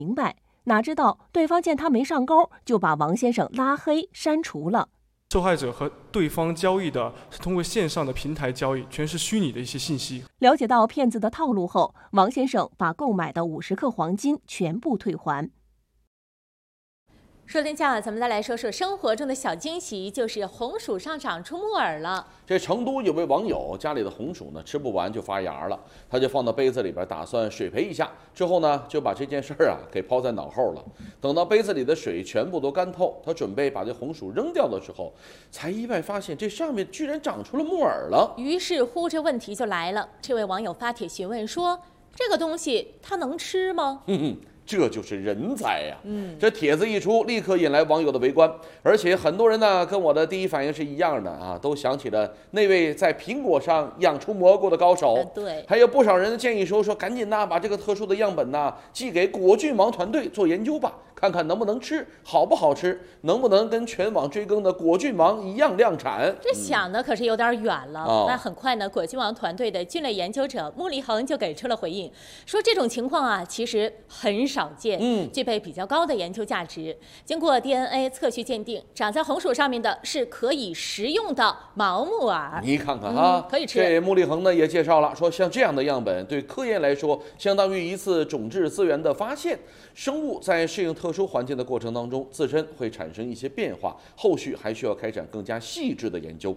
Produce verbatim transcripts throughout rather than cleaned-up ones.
明白，哪知道对方见他没上钩，就把王先生拉黑删除了。 受害者和对方交易的是通过线上的平台交易，全是虚拟的一些信息。 了解到骗子的套路后，王先生把购买的五十克黄金全部退还。 说天下，咱们再来说说生活中的小惊喜，就是红薯上长出木耳了。 这成都有位网友家里的红薯呢吃不完就发芽了，他就放到杯子里边，打算水培一下，之后呢就把这件事儿啊给抛在脑后了。等到杯子里的水全部都干透，他准备把这红薯扔掉的时候，才意外发现这上面居然长出了木耳了。 于是乎这问题就来了，这位网友发帖询问说：“这个东西它能吃吗？” 嗯嗯。这就是人才呀！嗯，这帖子一出，立刻引来网友的围观，而且很多人呢跟我的第一反应是一样的啊，都想起了那位在苹果上养出蘑菇的高手。 呃、对， 还有不少人建议说说赶紧呐，把这个特殊的样本呐寄给果郡王团队做研究吧，看看能不能吃，好不好吃，能不能跟全网追更的果郡王一样量产。 这想的可是有点远了。 嗯、 那很快呢，果郡王团队的菌类研究者穆立恒就给出了回应，说这种情况啊，其实很少。少见， 嗯， 具备比较高的研究价值。经过 D N A 测序鉴定，长在红薯上面的是可以食用的毛木耳。 你看看啊， 嗯、可以吃。 这穆立恒呢也介绍了，说像这样的样本对科研来说，相当于一次种质资源的发现。生物在适应特殊环境的过程当中，自身会产生一些变化，后续还需要开展更加细致的研究。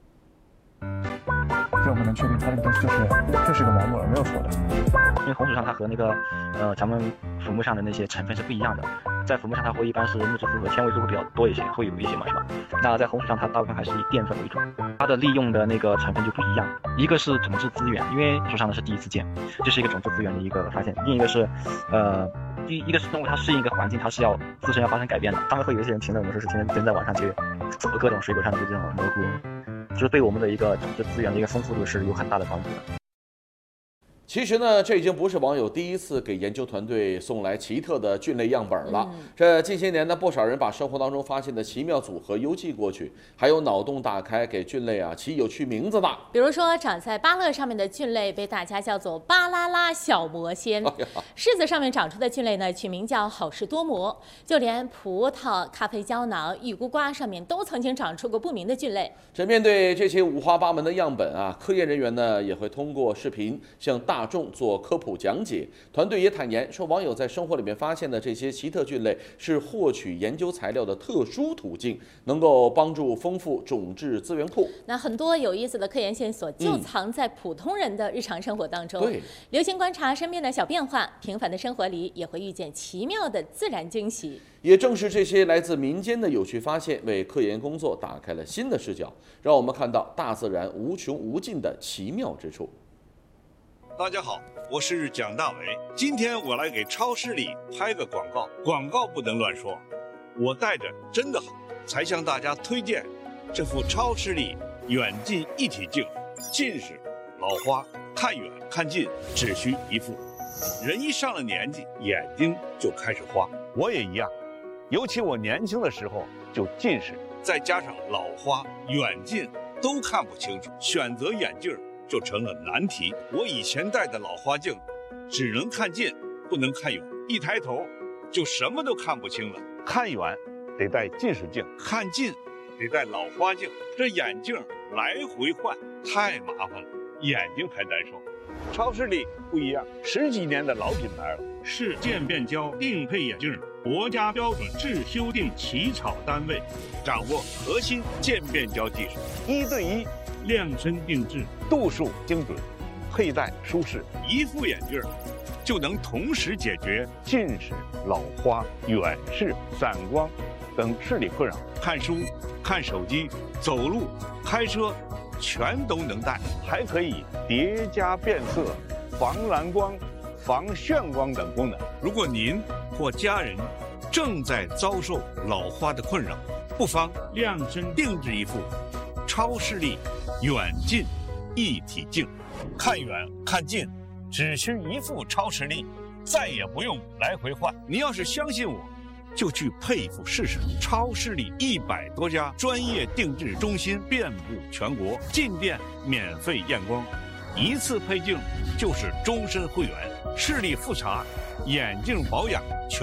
这我们能确定它这个东西就是就是个毛木耳，没有错的。 因为红薯上它和那个呃咱们腐木上的那些成分是不一样的，在腐木上它会一般是木质素和纤维素会比较多一些，会有一些嘛是吧？那在红薯上它大部分还是以淀粉为主，它的利用的那个成分就不一样。一个是种质资源，因为红薯上的是第一次见，这是一个种质资源的一个发现；另一个是呃第一个是动物它适应一个环境，它是要自身要发生改变的。他们会有一些人评论我们说是天天在网上去走各种水果上的这种蘑菇。就是对我们的一个种质资源的一个丰富度是有很大的帮助的。 其实呢，这已经不是网友第一次给研究团队送来奇特的菌类样本了。嗯、这近些年呢，不少人把生活当中发现的奇妙组合邮寄过去，还有脑洞大开给菌类啊起有趣名字的。 比如说，长在芭乐上面的菌类被大家叫做巴啦啦小魔仙；哎、柿子上面长出的菌类呢，取名叫好事多磨。就连葡萄、咖啡胶囊、玉菇瓜上面都曾经长出过不明的菌类。 这面对这些五花八门的样本啊，科研人员呢也会通过视频向大大众做科普讲解。团队也坦言说，网友在生活里面发现的这些奇特菌类是获取研究材料的特殊途径，能够帮助丰富种质资源库。 那很多有意思的科研线索就藏在普通人的日常生活当中。 对， 留心观察身边的小变化，平凡的生活里也会遇见奇妙的自然惊喜。 也正是这些来自民间的有趣发现，为科研工作打开了新的视角，让我们看到大自然无穷无尽的奇妙之处。 大家好，我是蒋大为。今天我来给超市里拍个广告，广告不能乱说。我带着真的好，才向大家推荐这副超视力远近一体镜。近视、老花，看远看近只需一副。人一上了年纪，眼睛就开始花。我也一样，尤其我年轻的时候就近视，再加上老花，远近都看不清楚，选择眼镜就成了难题。我以前戴的老花镜只能看近不能看远，一抬头就什么都看不清了。看远得戴近视镜，看近得戴老花镜，这眼镜来回换太麻烦了，眼睛还难受。超视力不一样，十几年的老品牌了，是渐变焦定配眼镜，国家标准制修订起草单位，掌握核心渐变焦技术，一对一量身定制，度数精准，佩戴舒适，一副眼镜就能同时解决近视、老花、远视、散光等视力困扰。看书、看手机、走路、开车全都能戴，还可以叠加变色、防蓝光、防眩光等功能。如果您或家人正在遭受老花的困扰，不妨量身定制一副超视力远近一体镜，看远看近只需一副超视力，再也不用来回换。你要是相信我，就去配一副试试。超视力一百多家专业定制中心遍布全国，进店免费验光，一次配镜就是终身会员。视力复查、眼镜保养